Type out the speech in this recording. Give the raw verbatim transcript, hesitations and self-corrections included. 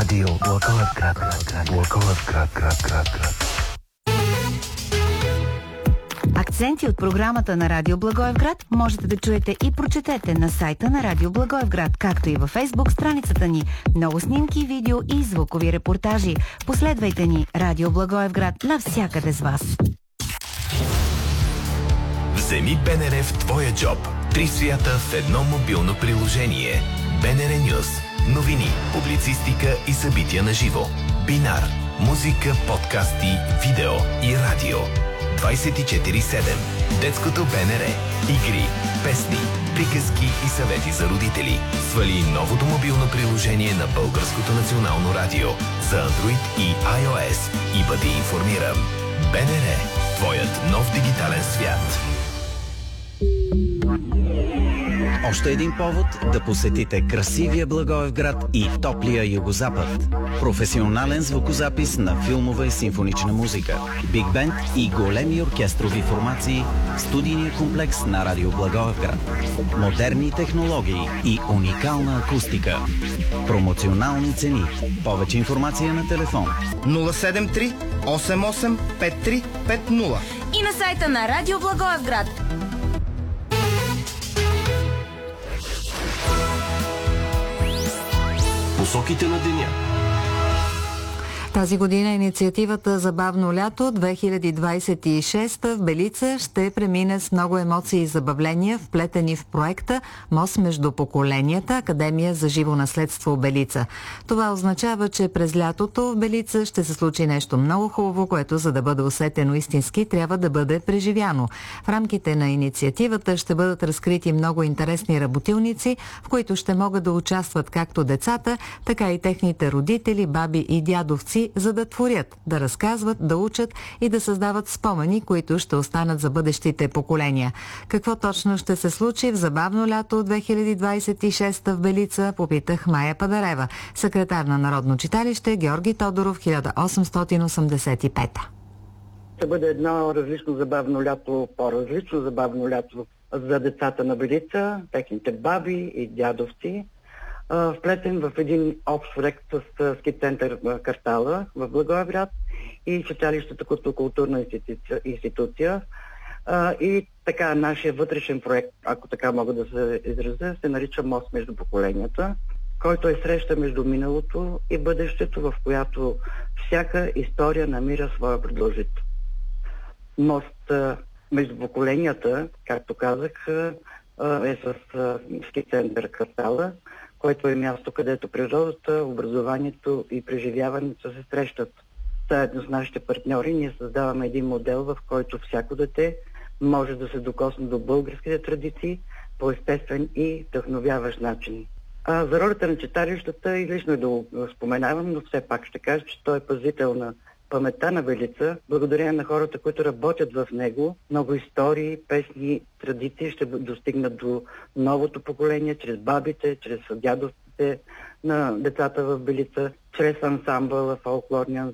Радио Благоевград, град, Благоевград, град, град, град. Акценти от програмата на Радио Благоевград можете да чуете и прочетете на сайта на Радио Благоевград, както и във Фейсбук страницата ни. Много снимки, видео и звукови репортажи. Последвайте ни Радио Благоевград навсякъде с вас. Вземи БНР в твоя джоб. Три свята в едно мобилно приложение. БНР Нюз. Новини, публицистика и събития на живо. Бинар. Музика, подкасти, видео и радио. двайсет и четири седем. Детското БНР. Игри, песни, приказки и съвети за родители. Свали новото мобилно приложение на Българското национално радио за Android и iOS и бъди информиран. БНР. Твоят нов дигитален свят. Още един повод да посетите красивия Благоевград и топлия югозапад. Професионален звукозапис на филмова и симфонична музика, биг бенд и големи оркестрови формации в студийния комплекс на Радио Благоевград. Модерни технологии и уникална акустика. Промоционални цени. Повече информация на телефон нула седем три осем осем пет три пет нула и на сайта на Радио Благоевград. Посоките на деня. Тази година инициативата Забавно лято две хиляди двайсет и шеста в Белица ще премине с много емоции и забавления, вплетени в проекта Мост между поколенията, Академия за живо наследство Белица. Това означава, че през лятото в Белица ще се случи нещо много хубаво, което за да бъде усетено истински, трябва да бъде преживяно. В рамките на инициативата ще бъдат разкрити много интересни работилници, в които ще могат да участват както децата, така и техните родители, баби и дядовци, за да творят, да разказват, да учат и да създават спомени, които ще останат за бъдещите поколения. Какво точно ще се случи в Забавно лято две хиляди двайсет и шеста в Белица, попитах Майя Падарева, секретар на Народно читалище Георги Тодоров, хиляда осемстотин осемдесет и пета. Ще бъде едно различно забавно лято, по-различно забавно лято за децата на Белица, техните баби и дядовци, вплетен в един общ проект с ски център Картала в Благоевград и читалището като културна институция, институция. И така, нашия вътрешен проект, ако така мога да се изразя, се нарича Мост между поколенията, който е среща между миналото и бъдещето, в която всяка история намира своя продължител. Мост между поколенията, както казах, е с ски център Картала, което е място, където природата, образованието и преживяването се срещат. Заедно с нашите партньори ние създаваме един модел, в който всяко дете може да се докосне до българските традиции по естествен и вдъхновяващ начин. А за ролята на читалищата и лично да го споменавам, но все пак ще кажа, че той е пазител на паметта на Белица, благодарение на хората, които работят в него. Много истории, песни, традиции ще достигнат до новото поколение, чрез бабите, чрез дядовците на децата в Белица, чрез ансамбъла, фолклорния